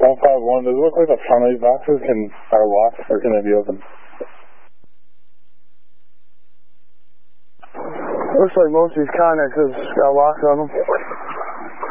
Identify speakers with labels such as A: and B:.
A: 151, does it look like the front of these boxes are locked, or can they be open?
B: Looks like most of these connexes got locks on them.